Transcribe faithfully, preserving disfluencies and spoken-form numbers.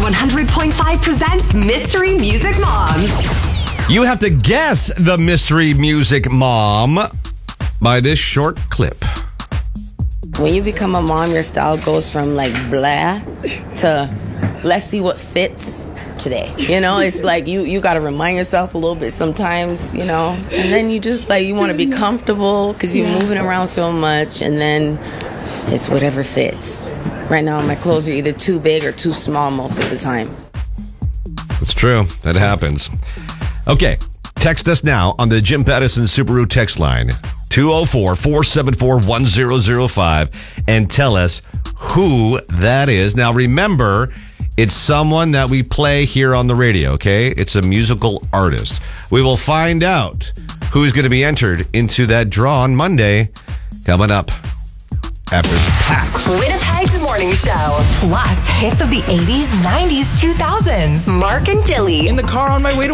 one hundred point five presents Mystery Music Moms. You have to guess the Mystery Music Mom by this short clip. When you become a mom, your style goes from like blah to let's see what fits today. You know, it's like you, you got to remind yourself a little bit sometimes, you know, and then you just like, you want to be comfortable because you're moving around so much, and then it's whatever fits. Right now, my clothes are either too big or too small most of the time. It's true. That happens. Okay. Text us now on the Jim Pattison Subaru text line, two oh four, four seven four, one oh oh five, and tell us who that is. Now, remember, it's someone that we play here on the radio, okay? It's a musical artist. We will find out who's going to be entered into that draw on Monday. Coming up after Pack. Winnipeg's Morning Show. Plus hits of the eighties, nineties, two thousands. Mark and Dilly. In the car on my way to